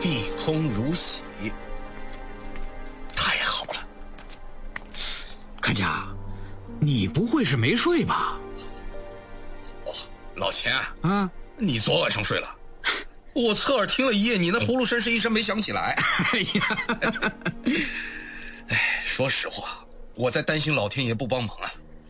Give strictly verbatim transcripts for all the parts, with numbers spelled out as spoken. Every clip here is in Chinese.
一空如洗。太好了。 看家，你不会是没睡吧？ 哦，老钱啊， 你昨晚上睡了？我侧耳听了一夜，你那葫芦声是一声没响起来。哎呀，哎，说实话，我在担心老天爷不帮忙啊。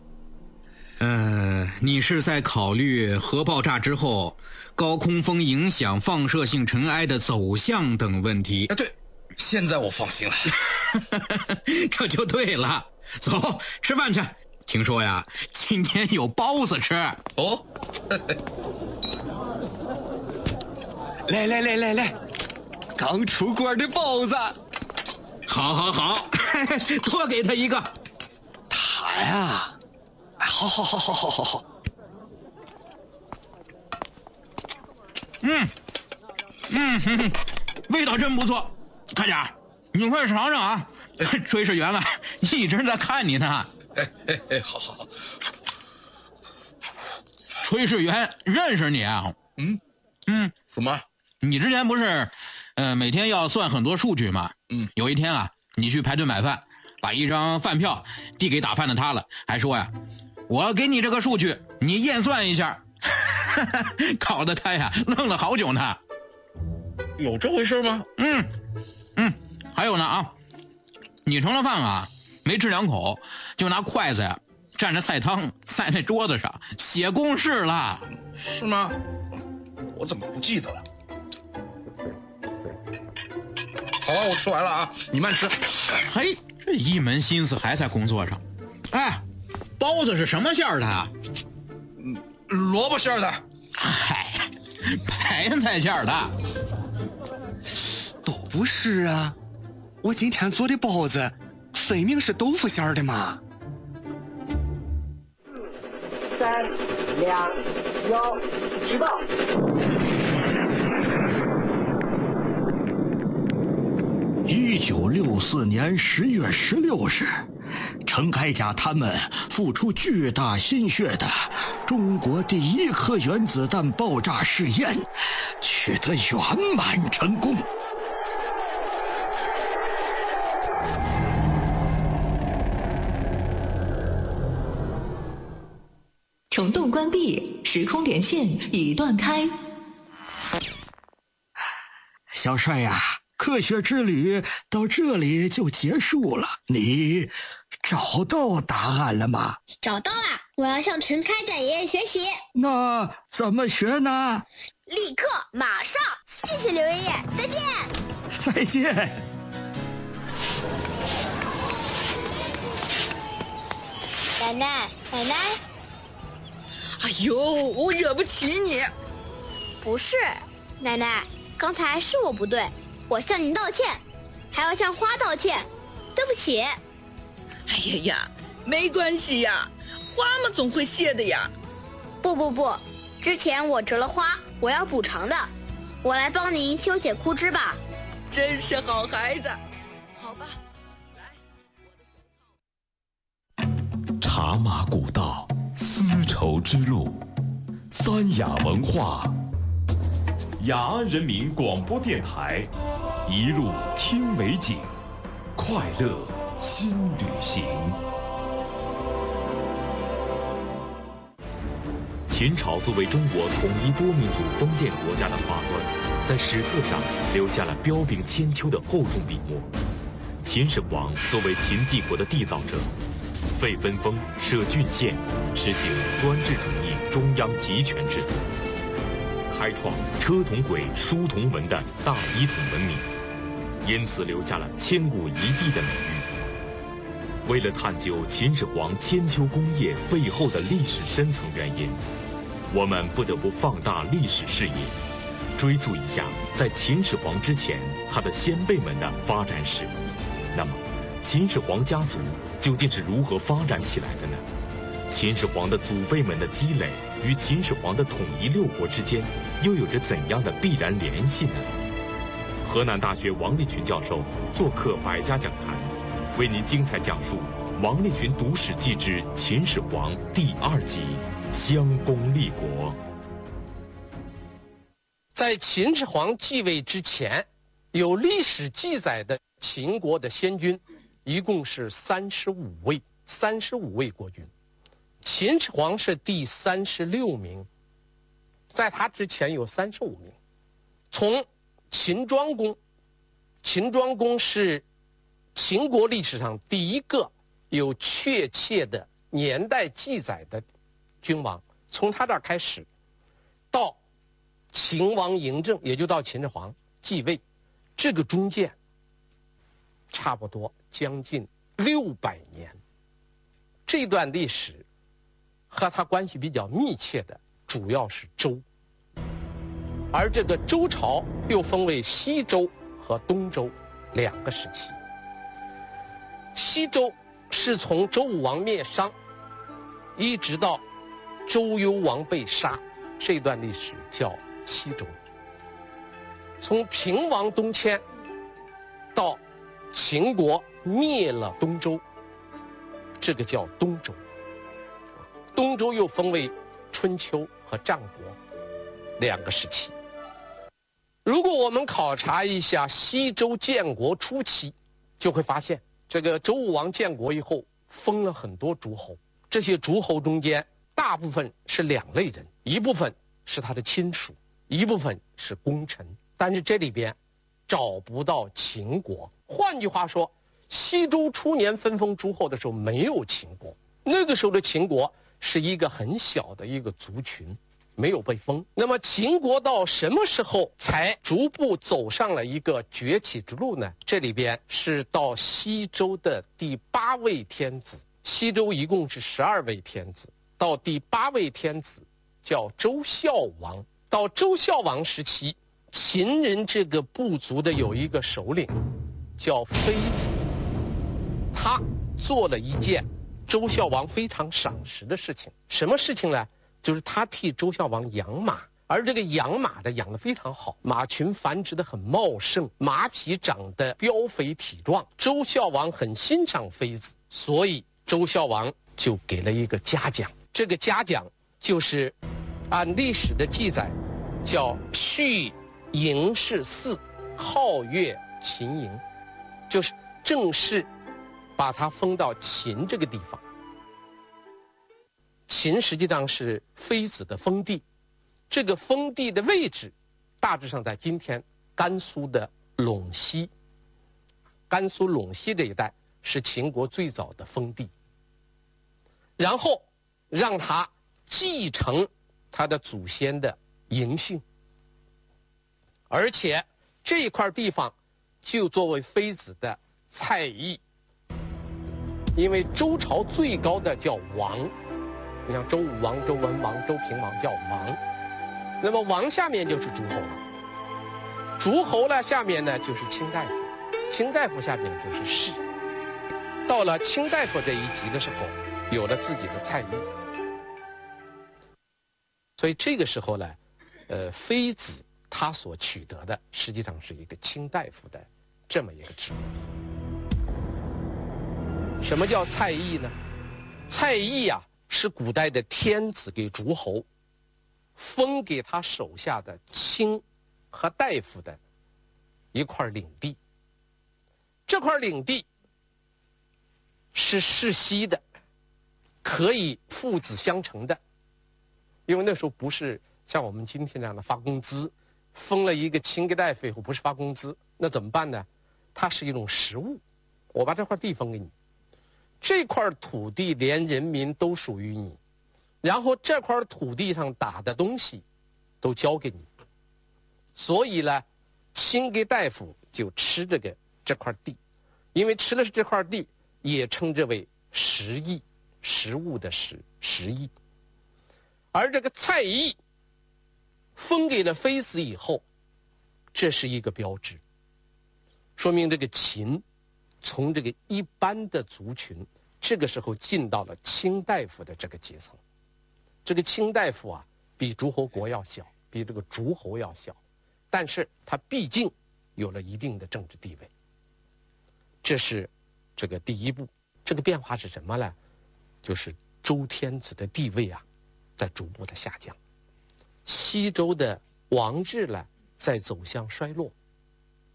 呃，你是在考虑核爆炸之后高空风影响放射性尘埃的走向等问题？ 啊，对，现在我放心了。 这就对了，走，吃饭去。听说呀，今天有包子吃。 哦， 来来来来来，刚出锅的包子。 好好好，多给他一个。 他呀，好好好好好好好。 嗯嗯哼哼，味道真不错。看家，你快尝尝啊！炊事员了，一直在看你呢。 哎哎哎，好好好。 炊事员认识你啊？ 嗯嗯， 怎么？ 你之前不是，呃，每天要算很多数据吗？ 嗯， 有一天啊，你去排队买饭，把一张饭票递给打饭的他了，还说呀，我给你这个数据，你验算一下。搞得他呀愣了好久呢。 有这回事吗？ 嗯嗯，还有呢啊，你盛了饭啊，没吃两口，就拿筷子呀蘸着菜汤在那桌子上写公式了。 是吗？我怎么不记得了？好了，我吃完了啊，你慢吃。 嘿，这一门心思还在工作上。哎，包子是什么馅儿的啊？ 嗯，萝卜馅儿的。 嗨，白菜馅儿的。 都不是啊，我今天做的包子分明是豆腐馅儿的嘛。 三两幺起爆。 一九六四年十月十六日，程开甲他们付出巨大心血的中国第一颗原子弹爆炸试验取得圆满成功。 虫洞关闭，时空连线已断开。 小帅呀、啊，科学之旅到这里就结束了，你找到答案了吗？ 找到了，我要向陈开甲爷爷学习。 那怎么学呢？ 立刻，马上！谢谢刘爷爷，再见。 再见。 奶奶，奶奶。 哎呦，我惹不起你。 不是，奶奶，刚才是我不对，我向您道歉，还要向花道歉，对不起。 哎呀呀，没关系呀，花嘛总会谢的呀。 不不不，之前我折了花，我要补偿的，我来帮您修剪枯枝吧。 真是好孩子。好吧，来， 茶马古道，丝绸之路，三雅文化，雅安人民广播电台，一路听美景，快乐新旅行。秦朝作为中国统一多民族封建国家的划断，在史册上留下了彪炳千秋的厚重笔墨。秦始皇作为秦帝国的缔造者，废分封，设郡县，实行专制主义中央集权制度，开创车同轨、书同文的大一统文明，因此留下了千古一帝的美誉。为了探究秦始皇千秋功业背后的历史深层原因，我们不得不放大历史视野，追溯一下在秦始皇之前他的先辈们的发展史。那么，秦始皇家族究竟是如何发展起来的呢？秦始皇的祖辈们的积累与秦始皇的统一六国之间又有着怎样的必然联系呢？河南大学王立群教授做客百家讲坛，为您精彩讲述王立群读史记之秦始皇第二集：襄公立国。 在秦始皇继位之前， 有历史记载的秦国的先君，一共是三十五位，三十五位国君。秦始皇是第三十六名，在他之前有三十五名。从秦庄公，秦庄公是秦国历史上第一个有确切的年代记载的君王，从他这儿开始，到秦王嬴政，也就到秦始皇继位，这个中间差不多将近六百年。这段历史和他关系比较密切的主要是周，而这个周朝又分为西周和东周两个时期。西周是从周武王灭商一直到周幽王被杀，这段历史叫西周。从平王东迁到秦国灭了东周，这个叫东周。东周又分为春秋和战国两个时期。如果我们考察一下西周建国初期，就会发现这个周武王建国以后封了很多诸侯，这些诸侯中间大部分是两类人，一部分是他的亲属，一部分是功臣，但是这里边找不到秦国。换句话说，西周初年分封诸侯的时候没有秦国，那个时候的秦国是一个很小的一个族群，没有被封。那么秦国到什么时候才逐步走上了一个崛起之路呢？这里边是到西周的第八位天子，西周一共是十二位天子，到第八位天子叫周孝王。到周孝王时期，秦人这个部族的有一个首领叫非子，他做了一件周孝王非常赏识的事情。什么事情呢？就是他替周孝王养马，而这个养马的养得非常好，马群繁殖得很茂盛，马匹长得膘肥体壮。周孝王很欣赏非子，所以周孝王就给了一个嘉奖。这个嘉奖就是按历史的记载叫续嬴氏嗣，号曰秦嬴，就是正式把他封到秦这个地方。秦实际上是非子的封地，这个封地的位置大致上在今天甘肃的陇西，甘肃陇西这一带是秦国最早的封地，然后让他继承他的祖先的嬴姓，而且这块地方就作为非子的蔡邑，因为周朝最高的叫王，你像周武王、周文王、周平王叫王，那么王下面就是诸侯了，诸侯呢下面呢就是卿大夫，卿大夫下面就是士。到了卿大夫这一级的时候，有了自己的蔡邑，所以这个时候呢，呃，非子他所取得的实际上是一个卿大夫的这么一个职务。什么叫蔡邑呢？蔡邑啊，是古代的天子给诸侯封给他手下的卿和大夫的一块领地。这块领地是世袭的，可以父子相承的，因为那时候不是像我们今天这样的发工资，封了一个卿给大夫以后不是发工资，那怎么办呢？它是一种实物，我把这块地封给你，这块土地连人民都属于你，然后这块土地上打的东西都交给你，所以呢，卿给大夫就吃这个这块地，因为吃的是这块地，也称之为食邑，食物的食，食邑。而这个蔡邑封给了非子以后，这是一个标志，说明这个秦从这个一般的族群，这个时候进到了卿大夫的这个阶层。这个卿大夫啊，比诸侯国要小，比这个诸侯要小，但是他毕竟有了一定的政治地位。这是这个第一步。这个变化是什么呢？就是周天子的地位啊，在逐步的下降，西周的王制呢，在走向衰落。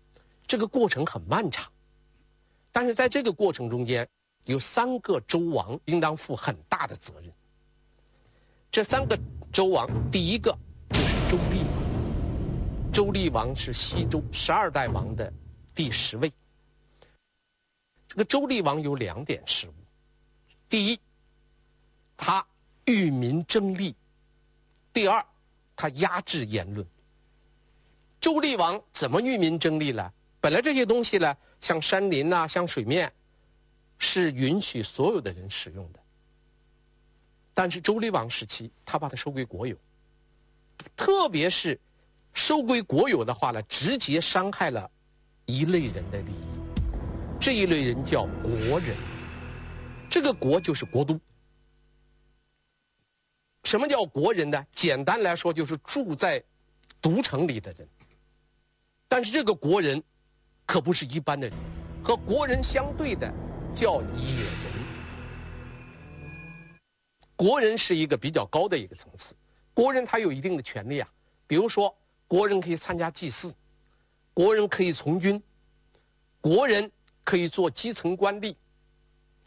这个过程很漫长。但是在这个过程中间，有三个周王应当负很大的责任。这三个周王，第一个就是周厉王。周厉王是西周十二代王的第十位。这个周厉王有两点失误：第一，他欲民争利；第二，他压制言论。周厉王怎么欲民争利呢？本来这些东西呢，像山林呐、啊，像水面，是允许所有的人使用的。但是周厉王时期，他把它收归国有，特别是收归国有的话呢，直接伤害了一类人的利益。这一类人叫国人，这个国就是国都。什么叫国人呢？简单来说，就是住在都城里的人。但是这个国人可不是一般的人，和国人相对的叫野人。国人是一个比较高的一个层次，国人他有一定的权利啊，比如说国人可以参加祭祀，国人可以从军，国人可以做基层官吏，